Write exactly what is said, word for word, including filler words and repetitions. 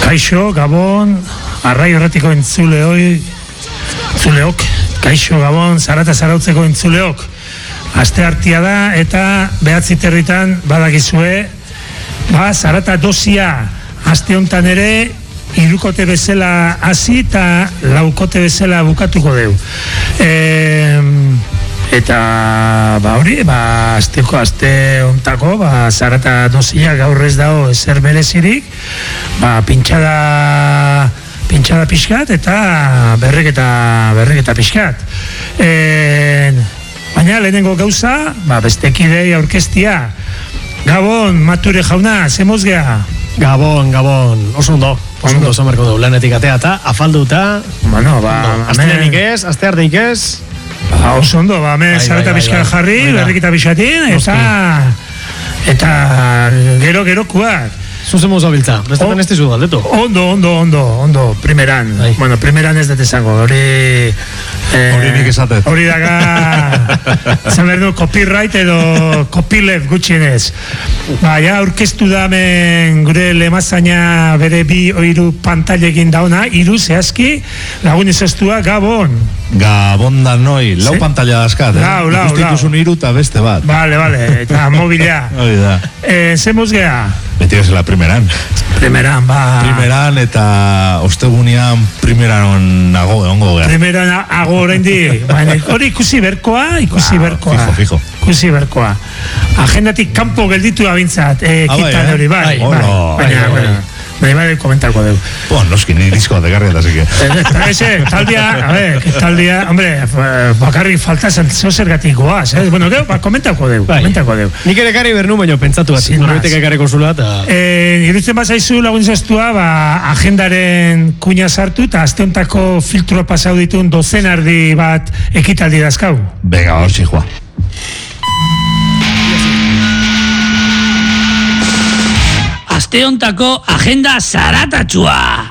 Kaixo, Gabon, arrai horretiko entzuleoi, entzuleok, kaixo, Gabon, zarata zarautzeko entzuleok. Aste hartia da eta behatzi territan badakizue, ba, zarata dosia, aste hontan ere, hirukote bezala hasi eta laukote bezala bukatuko deu. E, eta, ba hori, ba, asteko, aste hontako, ba, zarata dosia gaur ez dago ezer berezirik, ba, pintxada, pintxada pixkat eta berreketa, berreketa pixkat. E, baina lehenengo gauza, ba, bestekidei aurkeztia. Gabon, Mature jauna, zemoz geha? Gabon, Gabon, oso ondo, oso ondo zomerko du, lanetik atea eta afalduta. Bueno, ba, asteanik ez, astearteik ez. Ba, oso ondo, ba, me zarata pixka jarri, berreketa pixatin, eta, eta gero, gerokuak. Zuzen moza biltza, bestaten ez dizu galdetu. Ondo, ondo, ondo, ondo, primeran. Ai. Bueno, primeran ez dut esango, hori... Eh, hori nik esatet. Hori daga, zan behar du, copyright edo copyleft gutxienez. Ba, ja, aurkeztu da men gure lemazaina bere bi oiru pantailekin dauna, iru zehazki, lagun izaztua, Gabon. Gabon da noi, lau pantaila askat, eh? Lau, lau, lau. Ikusten iru eta beste bat. Vale, vale, eta mobila. Hori da. Eh, zemuz geha? Beti gazela primeran. Primeran, ba... Primeran eta ostegunean primeran nago, ongo geha. Primeran ago oraindik. Hori ikusi berkoa, ikusi ah, berkoa. Fijo, fijo. Ikusi berkoa. Agendatik kanpo gelditu abintzat, eh, ah, kitan hori, bai. bai, bai, bai, bai, bai. Nahi bai komentako dugu. Bueno, noski, ni diskoa de carreta, así que... Ese, tal día, a ver, tal día, hombre, bakarrik falta zergatik goaz, eh? Bueno, gero, ba, komentako dugu, komentako dugu. Nik ere karri bernu baino pentsatu bat, norbaitek ekarri konsula eta... Eh, irutzen bazaizu lagun izaztua, ba, agendaren kuña sartu eta asteontako filtro pasau ditun dozen ardi bat ekitaldi dazkau. Venga, hor txihua. Asteontako agenda zaratatxua.